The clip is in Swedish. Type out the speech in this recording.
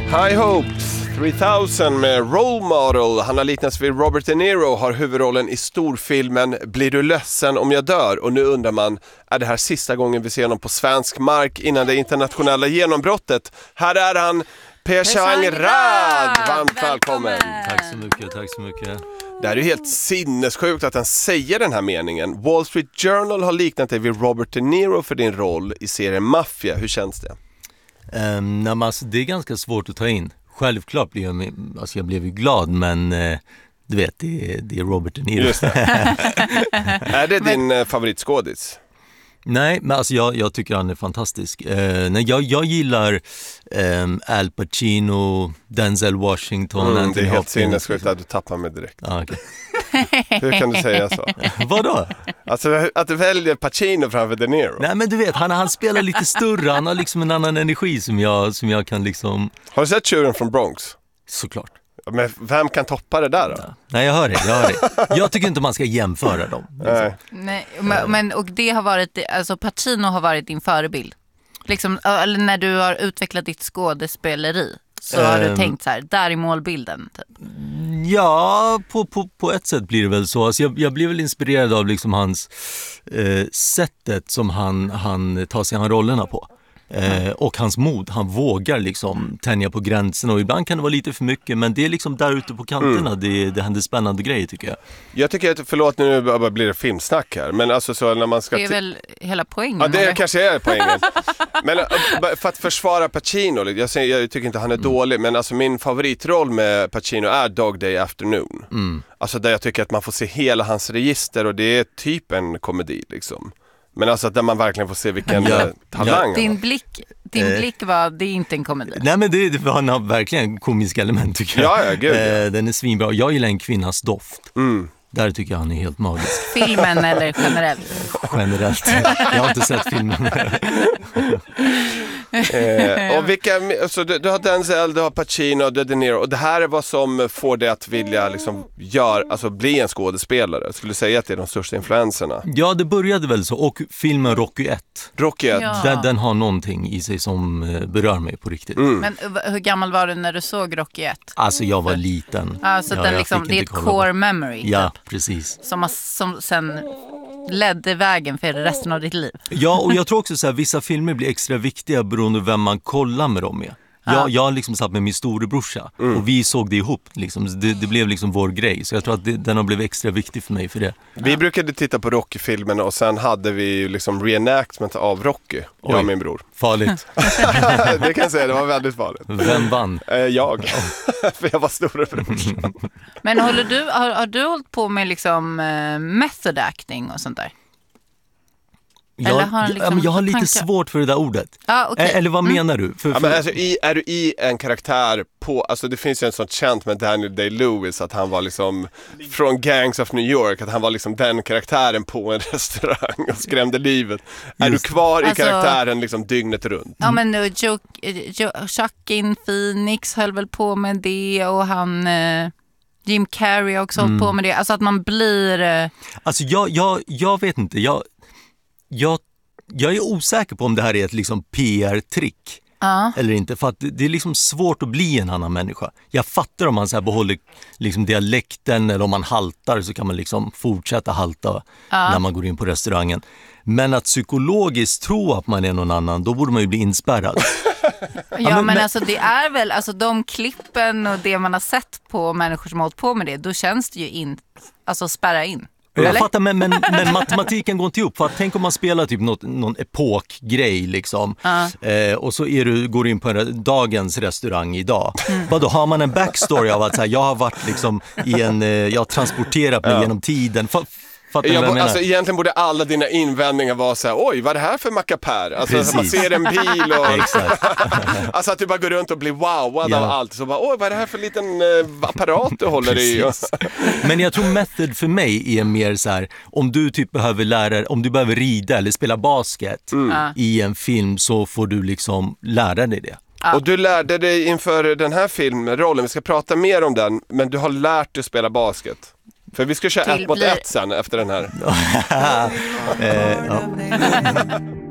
High Hopes 3000 med Role Model. Han har liknats vid Robert De Niro, har huvudrollen i storfilmen Blir du ledsen om jag dör? Och nu undrar man, är det här sista gången vi ser honom på svensk mark innan det internationella genombrottet? Här är han, Peshang Rad. Varmt välkommen. Tack så mycket. Det är ju helt sinnessjukt att han säger den här meningen. Wall Street Journal har liknat dig vid Robert De Niro för din roll i serien Mafia. Hur känns det? Det är ganska svårt att ta in. Självklart blev jag blev ju glad, men du vet, det är Robert De Niro. Just det. Är det din favoritskådis? Nej, men alltså jag tycker han är fantastisk. Jag gillar Al Pacino, Denzel Washington. Det är helt sinnessjukt att du tappar mig direkt. Okay. Hur kan du säga så? Vadå? Alltså att du väljer Pacino framför De Niro. Nej, men du vet, han spelar lite större. Han har liksom en annan energi som jag kan liksom... Har du sett Tjuren från Bronx? Såklart. Men vem kan toppa det där då? Ja. Nej, jag hör det. Jag tycker inte man ska jämföra dem. Liksom. Nej, men och det har varit, alltså Pacino har varit din förebild. Liksom, eller när du har utvecklat ditt skådespeleri så har du tänkt så här, där är målbilden typ. Ja, på ett sätt blir det väl så. Alltså jag blir väl inspirerad av liksom hans sättet som han tar sig an rollerna på. Och hans mod, han vågar liksom tänja på gränserna, och ibland kan det vara lite för mycket, men det är liksom där ute på kanterna det händer spännande grejer, tycker jag. Jag tycker att, förlåt nu bara blir det filmsnack här, men alltså så när man ska... Det är väl hela poängen? Ja, det kanske är poängen. Men för att försvara Pacino, jag tycker inte han är dålig, men alltså min favoritroll med Pacino är Dog Day Afternoon. Alltså där jag tycker att man får se hela hans register, och det är typ en komedi liksom. Men alltså där man verkligen får se vilken talang. Din blick var, det är inte en komedi. Nej, men det var verkligen komiska element, tycker jag. Ja, gud, ja. Den är svinbra. Jag gillar En kvinnas doft. Där tycker jag han är helt magisk. Filmen eller generellt? Generellt. Jag har inte sett filmen. Och vilka, så du har Denzel, du har Pacino, du har De Niro, och det här är vad som får dig att vilja liksom bli en skådespelare. Skulle du säga att det är de största influenserna? Ja, det började väl så, och filmen Rocky 1. Ja. Den har någonting i sig som berör mig på riktigt. Men hur gammal var du när du såg Rocky 1? Alltså jag var liten. Alltså det är ett core memory. Ja, precis. Som sen ledde vägen för resten av ditt liv. Ja, och jag tror också så här, vissa filmer blir extra viktiga beroende på vem man kollar med dem med. Jag liksom satt med min storebrorsa och vi såg det ihop liksom. Det blev liksom vår grej, så jag tror att den har blivit extra viktig för mig för det. Vi brukade titta på Rocky-filmerna, och sen hade vi liksom reenactment av Rocky, jag och min bror. Farligt. Det kan jag säga, det var väldigt farligt. Vem vann? Jag. För jag var storebrorsa. Men har du hållit på med liksom method acting och sånt där? Jag har lite svårt för det där ordet. Okay. Eller vad menar du? Men alltså, är du i en karaktär på... Alltså det finns ju en sån känt med Daniel Day-Lewis, att han var liksom från Gangs of New York, att han var liksom den karaktären på en restaurang och skrämde livet. Är du kvar i karaktären liksom dygnet runt? Ja, men Joaquin Phoenix höll väl på med det, och han... Jim Carrey har också hållit på med det. Alltså att man blir... Alltså jag vet inte. Jag är osäker på om det här är ett liksom PR-trick eller inte, för att det är liksom svårt att bli en annan människa. Jag fattar om man så här behåller liksom dialekten, eller om man haltar så kan man liksom fortsätta halta när man går in på restaurangen. Men att psykologiskt tro att man är någon annan, då borde man ju bli inspärrad. Men alltså det är väl, alltså de klippen och det man har sett på människor som har hållit på med det, då känns det ju spärra in. Jag fattar, men matematiken går inte ihop. För att tänk om man spelar typ någon epokgrej liksom. Och så går du in på dagens restaurang idag. Vadå, har man en backstory av att så här, jag har varit liksom jag har transporterat mig genom tiden. Alltså egentligen borde alla dina invändningar vara så här: oj, vad är det här för mackapär? Alltså man ser en bil och alltså att du bara går runt och blir wowad av allt. Så bara, oj, vad är det här för liten apparat du håller i? Men jag tror method för mig är mer så här: om du typ om du behöver rida eller spela basket i en film, så får du liksom lära dig det. Och du lärde dig inför den här filmrollen, vi ska prata mer om den, men du har lärt dig spela basket. För vi ska köra 1 mot 1 sen efter den här.